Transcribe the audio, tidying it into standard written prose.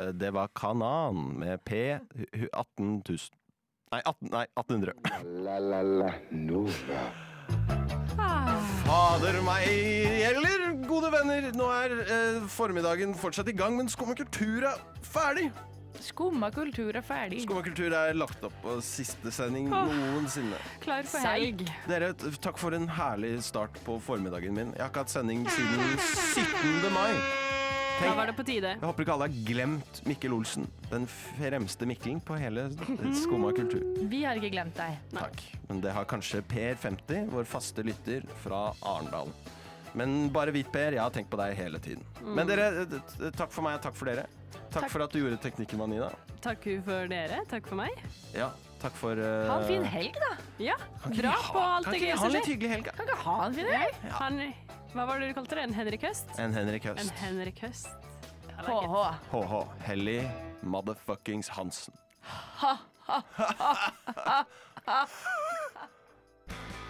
Det var Kanan med P18 000. Nei, 1800. La la la Nova. Fader meg gjelder, gode venner. Nå formiddagen fortsatt i gang, men Skumma kultur ferdig. Skumma kultur ferdig. Skumma kultur lagt opp på siste sending noensinne. Klar for helg. Dere, takk for en herlig start på formiddagen min. Jeg har ikke hatt sending siden 17. mai. Da var det på tide. Jeg håper ikke alle har glemt Mikkel Olsen, den fremste Mikkelen på hele Skumma kultur. Vi har ikke glemt deg. Takk. Men det har kanskje Per 50, vår faste lytter fra Arendal. Men bare vit, Per, jeg har tenkt på deg hele tiden. Men dere, takk for meg, takk for dere. Takk for at du gjorde teknikken, Manina. Takk for dere, takk for meg. Ja, takk for Ha en fin helg, da. Ja, bra på alt det gøy Ha som en litt skjer. hyggelig helg. Kan ikke ha en fin helg. Hva var det du kalte det? En Henrik Høst? En Henrik Høst. En Henrik Høst. HH. HH. Helly motherfuckings Hansen.